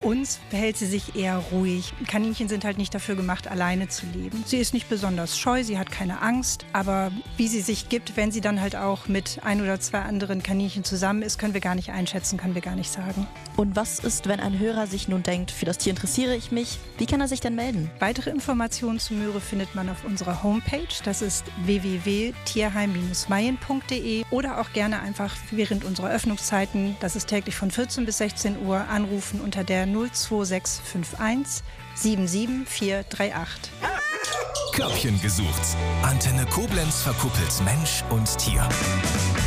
uns verhält sie sich eher ruhig. Kaninchen sind halt nicht dafür gemacht, alleine zu leben. Sie ist nicht besonders scheu, sie hat keine Angst, aber wie sie sich gibt, wenn sie dann halt auch mit ein oder zwei anderen Kaninchen zusammen ist, können wir gar nicht einschätzen, können wir gar nicht sagen. Und was ist, wenn ein Hörer sich nun denkt, für das Tier interessiere ich mich? Wie kann er sich denn melden? Weitere Informationen zu Möhre findet man auf unserer Homepage. Das ist www.tierheim-mayen.de oder auch gerne einfach während unserer Öffnungszeiten, das ist täglich von 14 bis 16 Uhr, anrufen unter der 02651 77438. Körbchen gesucht. Antenne Koblenz verkuppelt Mensch und Tier.